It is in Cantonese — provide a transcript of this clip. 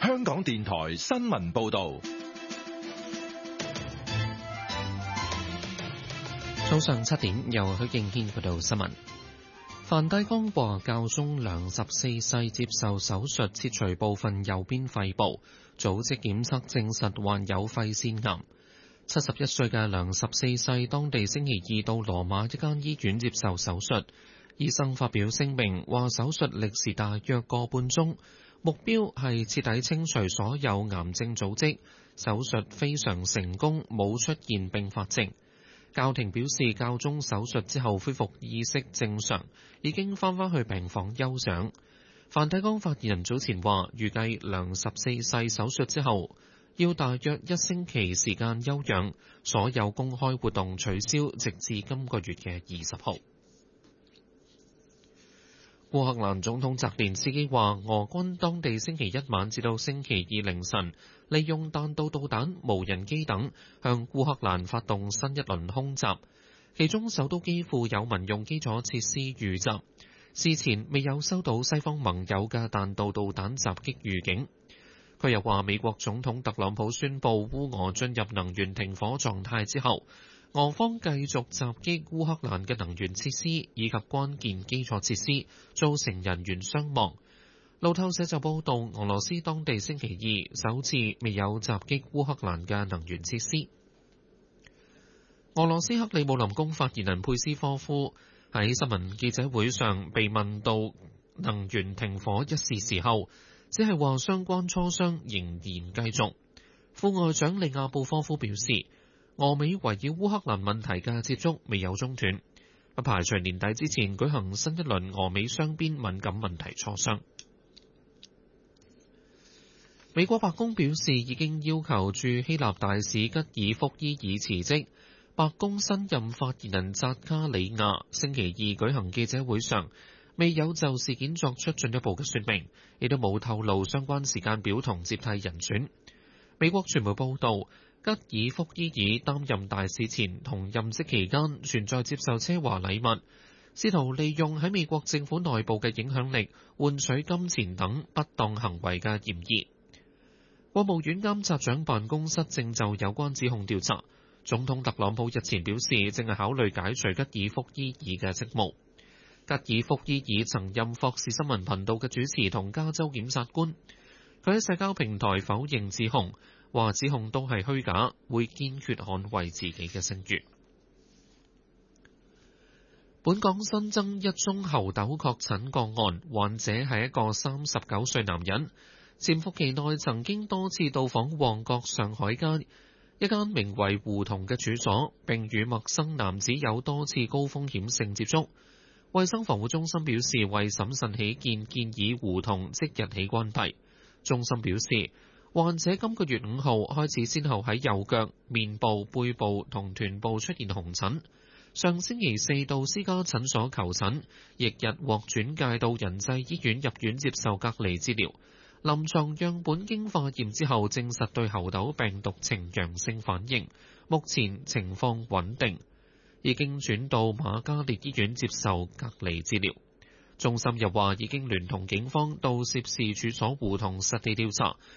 香港電台新聞報道。 早上7點，由許敬軒報道新聞。梵蒂岡話，教宗良14世接受手術切除部分右邊肺部，組織檢測證實患有肺腺癌。71歲嘅良14世當地星期二到羅馬一間醫院接受手術，醫生發表聲明話手術歷時大約個半鐘，目標係徹底清除所有癌症組織，手術非常成功，冇出現併發症。教廷表示，教宗手術之後恢復意識正常，已經返去病房休養。梵蒂岡發言人早前話，預計良14世手術之後要大約1星期時間休養，所有公開活動取消，直至今個月嘅20號。烏克蘭總統澤連斯基話，俄軍當地星期一晚至到星期二凌晨，利用彈道導彈、無人機等向烏克蘭發動新一輪空襲，其中首都基輔有民用基礎設施遇襲，事前未有收到西方盟友嘅彈道導彈襲擊預警。佢又話，美國總統特朗普宣布烏俄進入能源停火狀態之後，俄方繼續襲擊烏克蘭嘅能源設施以及關鍵基礎設施，造成人員傷亡。路透社就報道，俄羅斯當地星期二首次未有襲擊烏克蘭嘅能源設施。俄羅斯克里姆林宮發言人佩斯科夫喺新聞記者會上被問到能源停火一事時候，只係話相關磋商仍然繼續。副外長利亞布科夫表示，俄美圍繞烏克蘭問題嘅接觸未有中斷，不排除年底之前舉行新一輪俄美雙邊敏感問題磋商。美國白宮表示已經要求駐希臘大使吉爾福伊爾辭職。白宮新任發言人扎卡里亞星期二舉行記者會上，未有就事件作出進一步嘅說明，亦都冇透露相關時間表同接替人選。美國傳媒報道，吉爾福伊爾擔任大使前同任職期間存在接受奢華禮物，試圖利用喺美國政府內部嘅影響力換取金錢等不當行為嘅嫌疑。國務院監察長辦公室正就有關指控調查。總統特朗普日前表示，正係考慮解除吉爾福伊爾嘅職務。吉爾福伊爾曾任霍士新聞頻道嘅主持同加州檢察官。佢喺社交平台否認指控，話指控都係虛假，會堅決捍衛自己嘅聲譽。本港新增一宗猴痘確診個案，患者係一個39歲男人，潛伏期內曾經多次到訪旺角上海街一間名為胡同嘅處所，並與陌生男子有多次高風險性接觸。衛生防護中心表示，為審慎起見，建議胡同即日起關閉。中心表示，患者今個月5號開始先後喺右腳、面部、背部同臀部出現紅疹，上星期4到私家診所求診，翌日獲轉介到仁濟醫院入院接受隔離治療。臨床樣本經化驗之後，證實對猴痘病毒呈陽性反應，目前情況穩定，已經轉到瑪嘉烈醫院接受隔離治療。中心又話已經聯同警方到涉事處所胡同實地調查，